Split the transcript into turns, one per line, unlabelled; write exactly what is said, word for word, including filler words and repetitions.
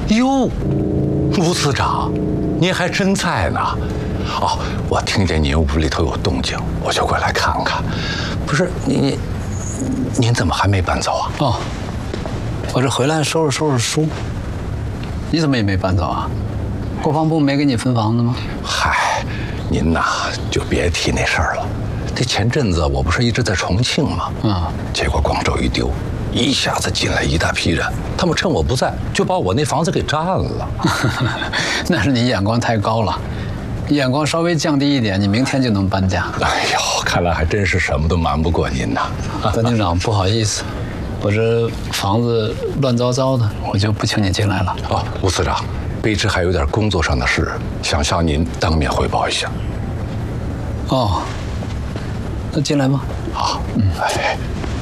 哟，吴司长，您还真在呢。哦，我听见您屋里头有动静，我就过来看看。不是您，您怎么还没搬走啊？
哦，我这回来收拾收拾书。你怎么也没搬走啊？国防部没给你分房子吗？
嗨，您呐就别提那事儿了。这前阵子我不是一直在重庆吗？
嗯，
结果广州一丢，一下子进来一大批人，他们趁我不在就把我那房子给占了。
那是你眼光太高了，眼光稍微降低一点，你明天就能搬家。
哎呦，看来还真是什么都瞒不过您呐。
段警长，不好意思，我这房子乱糟糟的，我就不请你进来了。
哦，吴司长，卑职还有点工作上的事，想向您当面汇报一下。
哦，那进来吧。
好，嗯，哎。